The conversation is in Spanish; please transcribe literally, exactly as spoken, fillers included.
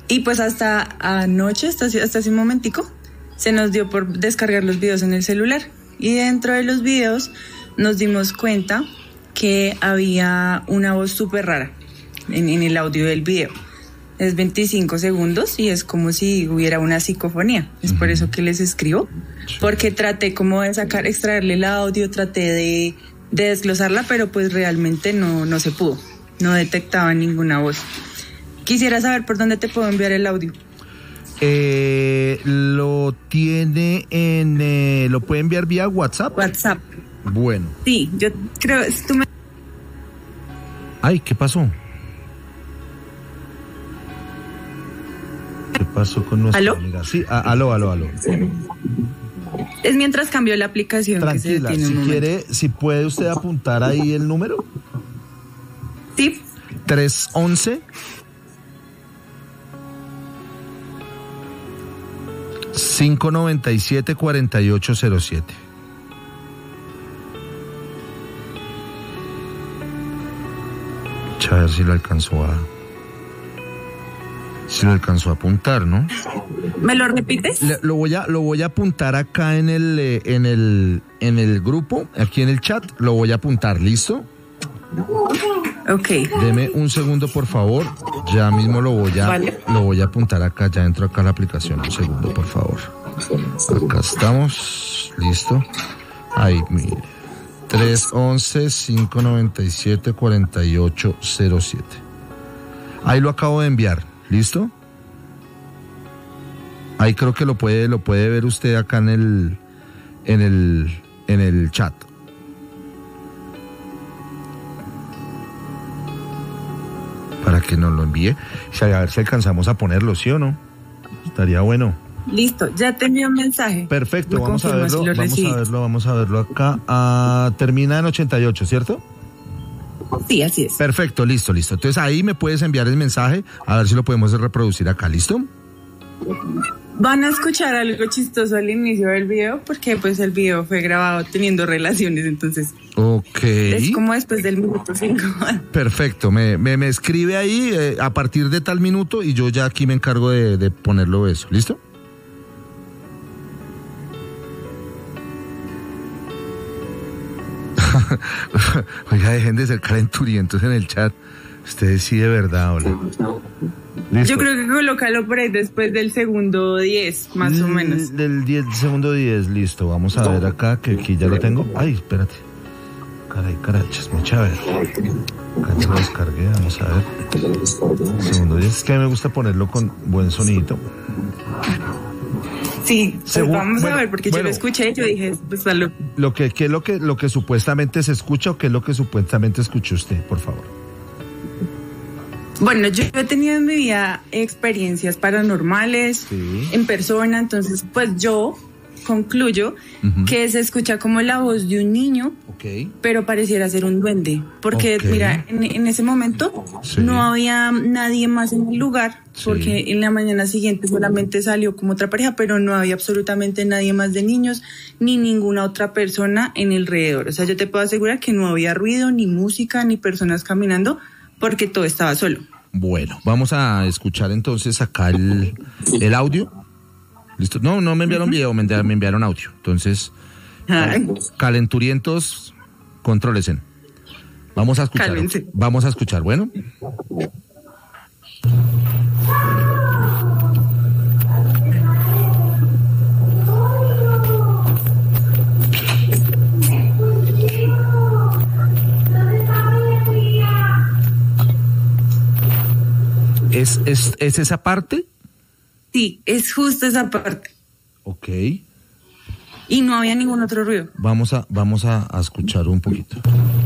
Y pues hasta anoche, hasta, hasta hace un momentico, se nos dio por descargar los videos en el celular. Y dentro de los videos nos dimos cuenta que había una voz súper rara en, en el audio del video. Es veinticinco segundos y es como si hubiera una psicofonía. Es uh-huh. por eso que les escribo, porque traté como de sacar, extraerle el audio, traté de, de desglosarla, pero pues realmente no, no se pudo. No detectaba ninguna voz. Quisiera saber por dónde te puedo enviar el audio. Eh, lo tiene en... Eh, ¿Lo puede enviar vía WhatsApp? WhatsApp. Bueno. Sí, yo creo... Tú me... Ay, ¿qué pasó? ¿Qué pasó con nuestra ¿Aló? amiga? Sí, a, aló, aló, aló. Es mientras cambió la aplicación. Tranquila, que se si un quiere, si puede usted apuntar ahí el número. Sí. tres once cinco noventa y siete cuarenta y ocho cero siete. A ver si lo alcanzó a si lo alcanzó a apuntar, ¿no? ¿Me lo repites? Le, lo voy a lo voy a apuntar acá en el eh, en el en el grupo, aquí en el chat, lo voy a apuntar, ¿listo? Ok. Deme un segundo, por favor. Ya mismo lo voy a vale. lo voy a apuntar acá, ya entro acá a la aplicación. Un segundo, por favor. Acá estamos. Listo. Ahí, mire. tres once cinco noventa y siete cuarenta y ocho cero siete. Ahí lo acabo de enviar. ¿Listo? Ahí creo que lo puede lo puede ver usted acá en el en el en el chat. Para que nos lo envíe, a ver si alcanzamos a ponerlo, ¿sí o no? Estaría bueno. Listo, ya te envié un mensaje. Perfecto, vamos a verlo, si vamos recibiste. a verlo, vamos a verlo acá. Ah, termina en ochenta y ocho, ¿cierto? Sí, así es. Perfecto, listo, listo. Entonces ahí me puedes enviar el mensaje, a ver si lo podemos reproducir acá, ¿listo? Van a escuchar algo chistoso al inicio del video, porque pues el video fue grabado teniendo relaciones, entonces... Ok. Es como después del minuto cinco. Perfecto, me, me, me escribe ahí eh, a partir de tal minuto y yo ya aquí me encargo de, de ponerlo eso, ¿listo? Oiga, dejen de ser calenturientos en el chat. Ustedes sí de verdad, hola. ¿Listo? Yo creo que colócalo por ahí después del segundo diez, más L- o menos. Del diez, segundo diez, listo. Vamos a ver acá, que aquí ya lo tengo. Ay, espérate. Caray, carachas, mucha ver. Acá ya lo descargué, vamos a ver. Segundo diez, es que a mí me gusta ponerlo con buen sonidito. Sí, pues Según, vamos bueno, a ver, porque bueno, yo lo escuché y yo dije, pues salud. Lo que, ¿qué es lo que, lo que supuestamente se escucha o qué es lo que supuestamente escuchó usted, por favor? Bueno, yo he tenido en mi vida experiencias paranormales, sí. en persona, entonces pues yo concluyo uh-huh. que se escucha como la voz de un niño, okay. pero pareciera ser un duende, porque okay. mira, en, en ese momento sí. no había nadie más en el lugar, sí. porque en la mañana siguiente solamente salió como otra pareja, pero no había absolutamente nadie más de niños, ni ninguna otra persona en el alrededor. O sea, yo te puedo asegurar que no había ruido, ni música, ni personas caminando, porque todo estaba solo. Bueno, vamos a escuchar entonces acá el, el audio. ¿Listo? No, no me enviaron video, me enviaron, me enviaron audio. Entonces, Ay. calenturientos, contrólense. Vamos a escuchar. Cálense. Vamos a escuchar, bueno. ¿Es, es, ¿Es esa parte? Sí, es justo esa parte. Ok. Y no había ningún otro ruido. Vamos a, vamos a, a escuchar un poquito.